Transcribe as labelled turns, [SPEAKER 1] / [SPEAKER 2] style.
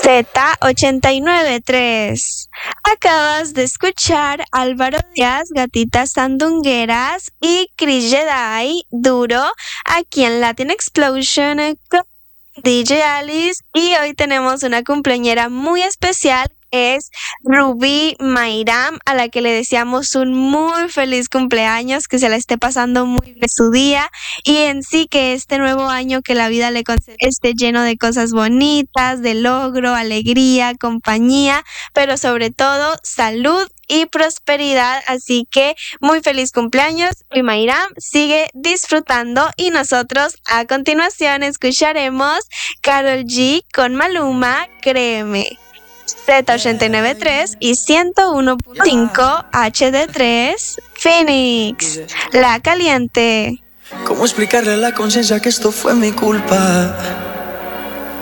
[SPEAKER 1] Z89.3. Acabas de escuchar Álvaro Díaz, Gatitas Sandungueras y Chris Jedi, Duro, aquí en Latin Explosion con DJ Alice. Y hoy tenemos una cumpleañera muy especial, es Rubí Mayram, a la que le deseamos un muy feliz cumpleaños, que se la esté pasando muy bien su día y en sí que este nuevo año que la vida le concede esté lleno de cosas bonitas, de logro, alegría, compañía, pero sobre todo salud y prosperidad. Así que muy feliz cumpleaños, Rubí Mayram, sigue disfrutando y nosotros a continuación escucharemos Karol G con Maluma, Créeme. Z89.3 y 101.5 HD3 Phoenix, La Caliente.
[SPEAKER 2] ¿Cómo explicarle a la conciencia que esto fue mi culpa?